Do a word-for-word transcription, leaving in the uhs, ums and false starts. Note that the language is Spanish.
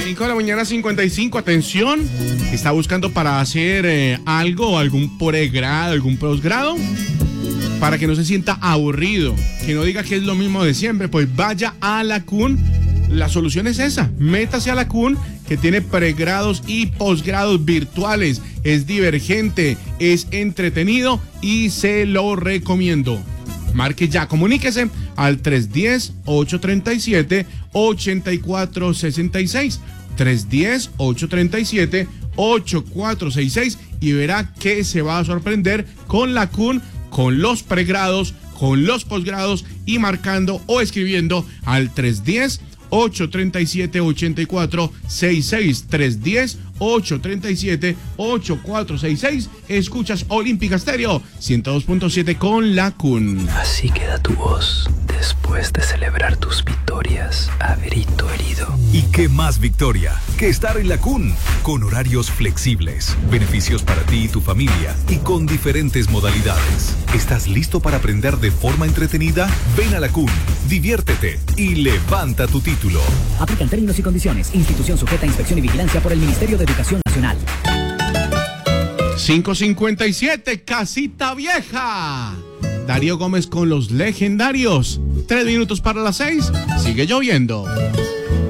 cinco de la mañana, cincuenta y cinco. Atención, está buscando para hacer eh, algo, algún pregrado, algún posgrado, para que no se sienta aburrido, que no diga que es lo mismo de siempre. Pues vaya a la C U N. La solución es esa, métase a la C U N, que tiene pregrados y posgrados virtuales. Es divergente, es entretenido y se lo recomiendo. Marque ya, comuníquese al tres uno cero, ocho tres siete, ocho cuatro seis seis, tres uno cero, ocho tres siete, ocho cuatro seis seis, y verá que se va a sorprender con la C U N, con los pregrados, con los posgrados, y marcando o escribiendo al tres uno cero, ocho tres siete, ocho cuatro seis seis, tres uno cero, ocho tres siete, ocho cuatro seis seis. Escuchas Olímpica Estéreo ciento dos punto siete con la C U N. Así queda tu voz después de celebrar tus victorias a grito herido. ¿Y qué más victoria que estar en la C U N? Con horarios flexibles, beneficios para ti y tu familia, y con diferentes modalidades. ¿Estás listo para aprender de forma entretenida? Ven a la C U N, diviértete y levanta tu título. Aplican términos y condiciones. Institución sujeta a inspección y vigilancia por el Ministerio de Educación Nacional. cinco cincuenta y siete, Casita Vieja. Darío Gómez con los legendarios. Tres minutos para las seis. Sigue lloviendo.